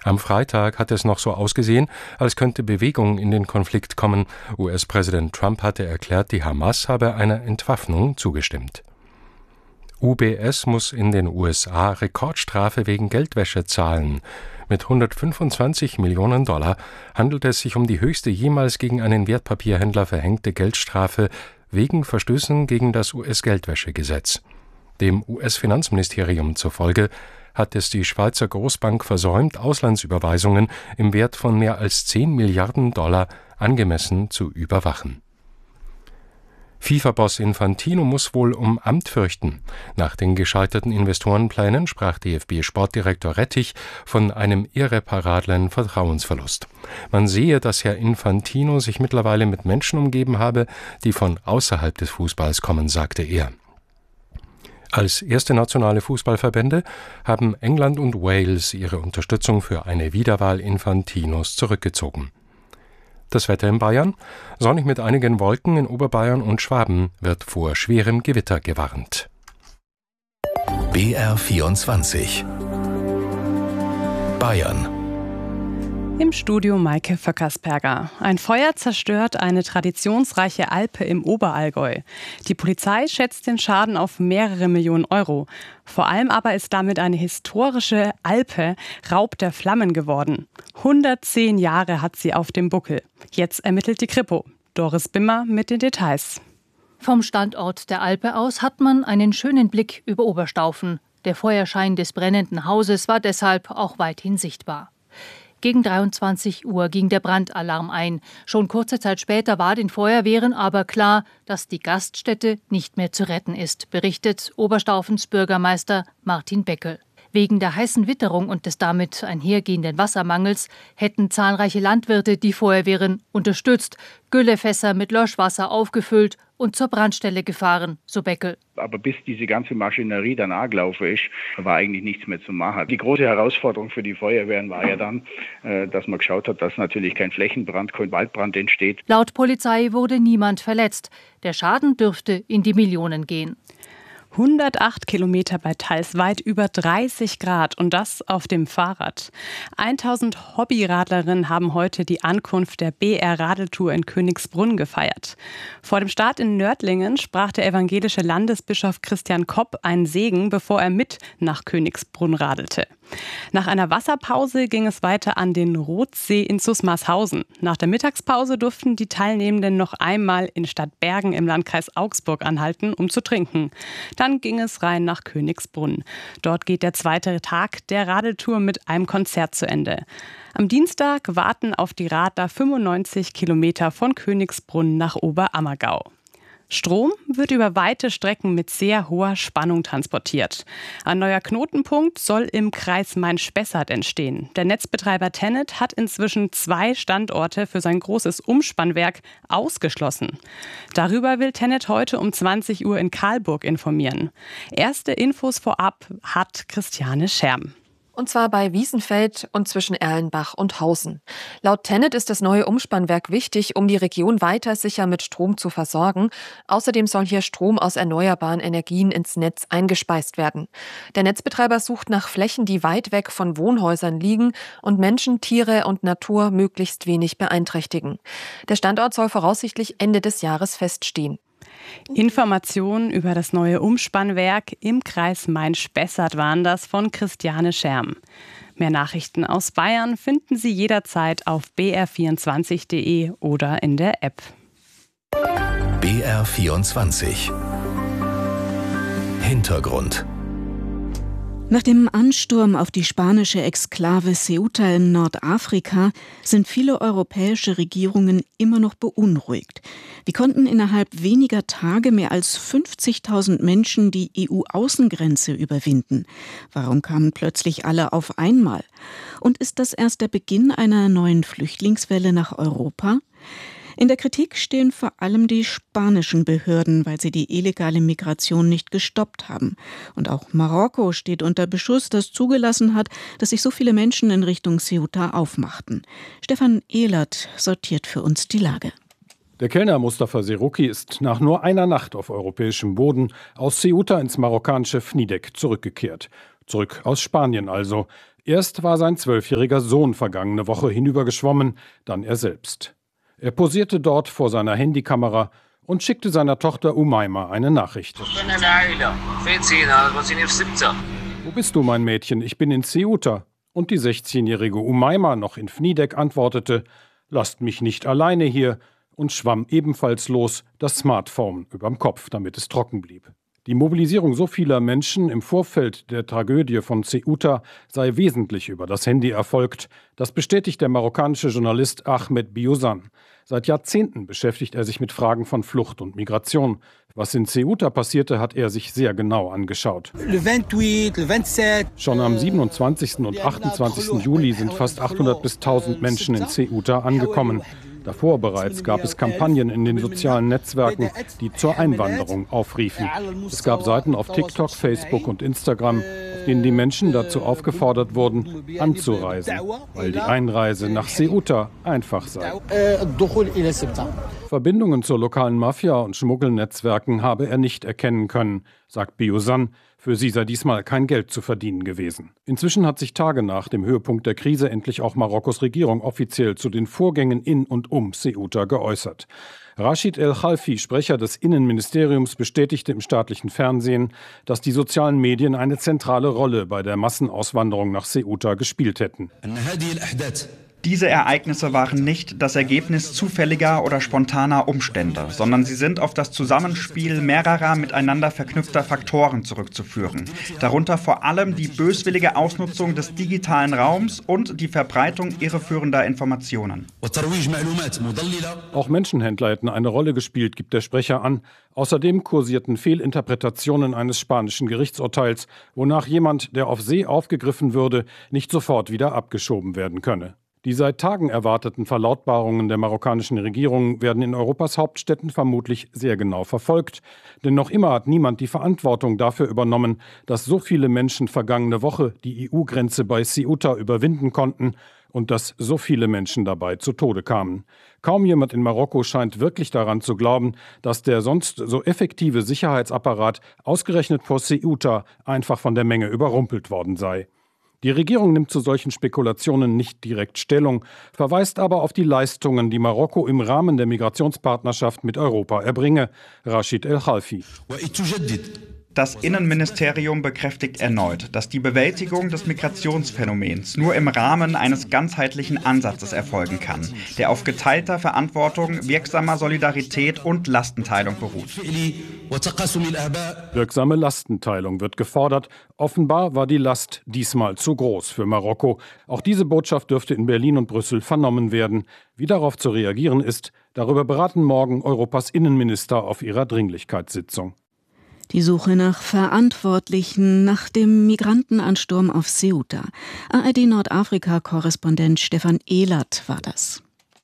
Am Freitag hat es noch so ausgesehen, als könnte Bewegung in den Konflikt kommen. US-Präsident Trump hatte erklärt, die Hamas habe einer Entwaffnung zugestimmt. UBS muss in den USA Rekordstrafe wegen Geldwäsche zahlen. Mit 125 Millionen Dollar handelt es sich um die höchste jemals gegen einen Wertpapierhändler verhängte Geldstrafe wegen Verstößen gegen das US-Geldwäschegesetz. Dem US-Finanzministerium zufolge hat es die Schweizer Großbank versäumt, Auslandsüberweisungen im Wert von mehr als 10 Milliarden Dollar angemessen zu überwachen. FIFA-Boss Infantino muss wohl um Amt fürchten. Nach den gescheiterten Investorenplänen sprach DFB-Sportdirektor Rettich von einem irreparablen Vertrauensverlust. Man sehe, dass Herr Infantino sich mittlerweile mit Menschen umgeben habe, die von außerhalb des Fußballs kommen, sagte er. Als erste nationale Fußballverbände haben England und Wales ihre Unterstützung für eine Wiederwahl Infantinos zurückgezogen. Das Wetter in Bayern: sonnig mit einigen Wolken, in Oberbayern und Schwaben wird vor schwerem Gewitter gewarnt. BR24 Bayern. Im Studio Maike Vöckersperger. Ein Feuer zerstört eine traditionsreiche Alpe im Oberallgäu. Die Polizei schätzt den Schaden auf mehrere Millionen Euro. Vor allem aber ist damit eine historische Alpe Raub der Flammen geworden. 110 Jahre hat sie auf dem Buckel. Jetzt ermittelt die Kripo. Doris Bimmer mit den Details. Vom Standort der Alpe aus hat man einen schönen Blick über Oberstaufen. Der Feuerschein des brennenden Hauses war deshalb auch weithin sichtbar. Gegen 23 Uhr ging der Brandalarm ein. Schon kurze Zeit später war den Feuerwehren aber klar, dass die Gaststätte nicht mehr zu retten ist, berichtet Oberstaufens Bürgermeister Martin Beckel. Wegen der heißen Witterung und des damit einhergehenden Wassermangels hätten zahlreiche Landwirte die Feuerwehren unterstützt, Güllefässer mit Löschwasser aufgefüllt und zur Brandstelle gefahren, so Beckel. Aber bis diese ganze Maschinerie dann angelaufen ist, war eigentlich nichts mehr zu machen. Die große Herausforderung für die Feuerwehren war ja dann, dass man geschaut hat, dass natürlich kein Flächenbrand, kein Waldbrand entsteht. Laut Polizei wurde niemand verletzt. Der Schaden dürfte in die Millionen gehen. 108 Kilometer bei teils weit über 30 Grad und das auf dem Fahrrad. 1000 Hobbyradlerinnen haben heute die Ankunft der BR-Radeltour in Königsbrunn gefeiert. Vor dem Start in Nördlingen sprach der evangelische Landesbischof Christian Kopp einen Segen, bevor er mit nach Königsbrunn radelte. Nach einer Wasserpause ging es weiter an den Rothsee in Susmarshausen. Nach der Mittagspause durften die Teilnehmenden noch einmal in Stadtbergen im Landkreis Augsburg anhalten, um zu trinken. Dann ging es rein nach Königsbrunn. Dort geht der zweite Tag der Radeltour mit einem Konzert zu Ende. Am Dienstag warten auf die Radler 95 Kilometer von Königsbrunn nach Oberammergau. Strom wird über weite Strecken mit sehr hoher Spannung transportiert. Ein neuer Knotenpunkt soll im Kreis Main-Spessart entstehen. Der Netzbetreiber TenneT hat inzwischen 2 Standorte für sein großes Umspannwerk ausgeschlossen. Darüber will TenneT heute um 20 Uhr in Karlburg informieren. Erste Infos vorab hat Christiane Scherm. Und zwar bei Wiesenfeld und zwischen Erlenbach und Hausen. Laut TenneT ist das neue Umspannwerk wichtig, um die Region weiter sicher mit Strom zu versorgen. Außerdem soll hier Strom aus erneuerbaren Energien ins Netz eingespeist werden. Der Netzbetreiber sucht nach Flächen, die weit weg von Wohnhäusern liegen und Menschen, Tiere und Natur möglichst wenig beeinträchtigen. Der Standort soll voraussichtlich Ende des Jahres feststehen. Informationen über das neue Umspannwerk im Kreis Main-Spessart waren das von Christiane Scherm. Mehr Nachrichten aus Bayern finden Sie jederzeit auf br24.de oder in der App. BR24 Hintergrund. Nach dem Ansturm auf die spanische Exklave Ceuta in Nordafrika sind viele europäische Regierungen immer noch beunruhigt. Wie konnten innerhalb weniger Tage mehr als 50.000 Menschen die EU-Außengrenze überwinden? Warum kamen plötzlich alle auf einmal? Und ist das erst der Beginn einer neuen Flüchtlingswelle nach Europa? In der Kritik stehen vor allem die spanischen Behörden, weil sie die illegale Migration nicht gestoppt haben. Und auch Marokko steht unter Beschuss, das zugelassen hat, dass sich so viele Menschen in Richtung Ceuta aufmachten. Stefan Ehlert sortiert für uns die Lage. Der Kellner Mustafa Seruki ist nach nur einer Nacht auf europäischem Boden aus Ceuta ins marokkanische Fnidek zurückgekehrt. Zurück aus Spanien also. Erst war sein 12-jähriger Sohn vergangene Woche hinübergeschwommen, dann er selbst. Er posierte dort vor seiner Handykamera und schickte seiner Tochter Umayma eine Nachricht. Wo bist du, mein Mädchen? Ich bin in Ceuta. Und die 16-jährige Umayma, noch in Fnideq, antwortete: Lasst mich nicht alleine hier, und schwamm ebenfalls los, das Smartphone überm Kopf, damit es trocken blieb. Die Mobilisierung so vieler Menschen im Vorfeld der Tragödie von Ceuta sei wesentlich über das Handy erfolgt. Das bestätigt der marokkanische Journalist Ahmed Biozan. Seit Jahrzehnten beschäftigt er sich mit Fragen von Flucht und Migration. Was in Ceuta passierte, hat er sich sehr genau angeschaut. Schon am 27. und 28. Juli sind fast 800 bis 1000 Menschen in Ceuta angekommen. Davor bereits gab es Kampagnen in den sozialen Netzwerken, die zur Einwanderung aufriefen. Es gab Seiten auf TikTok, Facebook und Instagram, auf denen die Menschen dazu aufgefordert wurden, anzureisen, weil die Einreise nach Ceuta einfach sei. Verbindungen zur lokalen Mafia- und Schmuggelnetzwerken habe er nicht erkennen können, sagt Biozan. Für sie sei diesmal kein Geld zu verdienen gewesen. Inzwischen hat sich Tage nach dem Höhepunkt der Krise endlich auch Marokkos Regierung offiziell zu den Vorgängen in und um Ceuta geäußert. Rachid El Khalfi, Sprecher des Innenministeriums, bestätigte im staatlichen Fernsehen, dass die sozialen Medien eine zentrale Rolle bei der Massenauswanderung nach Ceuta gespielt hätten. Diese Ereignisse waren nicht das Ergebnis zufälliger oder spontaner Umstände, sondern sie sind auf das Zusammenspiel mehrerer miteinander verknüpfter Faktoren zurückzuführen. Darunter vor allem die böswillige Ausnutzung des digitalen Raums und die Verbreitung irreführender Informationen. Auch Menschenhändler hätten eine Rolle gespielt, gibt der Sprecher an. Außerdem kursierten Fehlinterpretationen eines spanischen Gerichtsurteils, wonach jemand, der auf See aufgegriffen würde, nicht sofort wieder abgeschoben werden könne. Die seit Tagen erwarteten Verlautbarungen der marokkanischen Regierung werden in Europas Hauptstädten vermutlich sehr genau verfolgt. Denn noch immer hat niemand die Verantwortung dafür übernommen, dass so viele Menschen vergangene Woche die EU-Grenze bei Ceuta überwinden konnten und dass so viele Menschen dabei zu Tode kamen. Kaum jemand in Marokko scheint wirklich daran zu glauben, dass der sonst so effektive Sicherheitsapparat ausgerechnet vor Ceuta einfach von der Menge überrumpelt worden sei. Die Regierung nimmt zu solchen Spekulationen nicht direkt Stellung, verweist aber auf die Leistungen, die Marokko im Rahmen der Migrationspartnerschaft mit Europa erbringe. Rachid El Khalfi. Das Innenministerium bekräftigt erneut, dass die Bewältigung des Migrationsphänomens nur im Rahmen eines ganzheitlichen Ansatzes erfolgen kann, der auf geteilter Verantwortung, wirksamer Solidarität und Lastenteilung beruht. Wirksame Lastenteilung wird gefordert. Offenbar war die Last diesmal zu groß für Marokko. Auch diese Botschaft dürfte in Berlin und Brüssel vernommen werden. Wie darauf zu reagieren ist, darüber beraten morgen Europas Innenminister auf ihrer Dringlichkeitssitzung. Die Suche nach Verantwortlichen nach dem Migrantenansturm auf Ceuta. ARD-Nordafrika-Korrespondent Stefan Ehlert war das.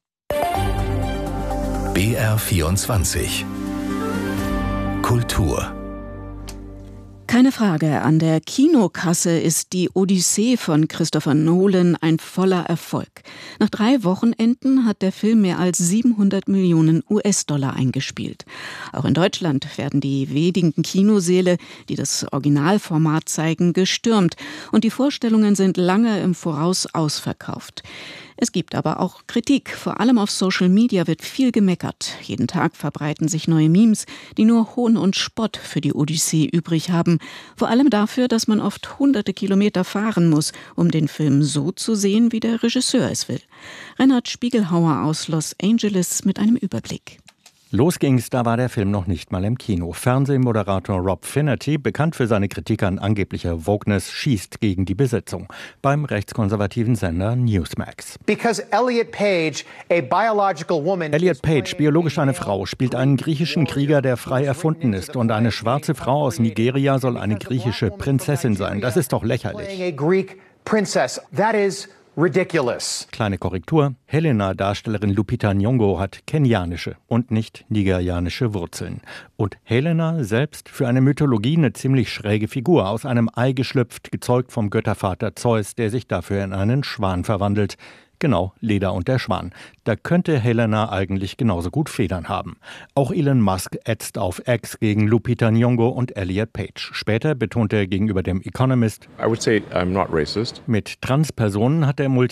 BR24 Kultur. Keine Frage, an der Kinokasse ist die Odyssee von Christopher Nolan ein voller Erfolg. Nach 3 Wochenenden hat der Film mehr als 700 Millionen US-Dollar eingespielt. Auch in Deutschland werden die wenigen Kinosäle, die das Originalformat zeigen, gestürmt. Und die Vorstellungen sind lange im Voraus ausverkauft. Es gibt aber auch Kritik. Vor allem auf Social Media wird viel gemeckert. Jeden Tag verbreiten sich neue Memes, die nur Hohn und Spott für die Odyssee übrig haben. Vor allem dafür, dass man oft hunderte Kilometer fahren muss, um den Film so zu sehen, wie der Regisseur es will. Reinhard Spiegelhauer aus Los Angeles mit einem Überblick. Los ging's, da war der Film noch nicht mal im Kino. Fernsehmoderator Rob Finnerty, bekannt für seine Kritik an angeblicher Wokeness, schießt gegen die Besetzung beim rechtskonservativen Sender Newsmax. Elliot Page, biologisch eine Frau, spielt einen griechischen Krieger, der frei erfunden ist. Und eine schwarze Frau aus Nigeria soll eine griechische Prinzessin sein. Das ist doch lächerlich. Ridiculous. Kleine Korrektur. Helena, Darstellerin Lupita Nyong'o, hat kenianische und nicht nigerianische Wurzeln. Und Helena selbst für eine Mythologie eine ziemlich schräge Figur. Aus einem Ei geschlüpft, gezeugt vom Göttervater Zeus, der sich dafür in einen Schwan verwandelt. Genau, Leder und der Schwan. Da könnte Helena eigentlich genauso gut Federn haben. Auch Elon Musk ätzt auf X gegen Lupita Nyong'o und Elliot Page. Später betonte er gegenüber dem Economist, I would say I'm not racist. Mit Transpersonen hat der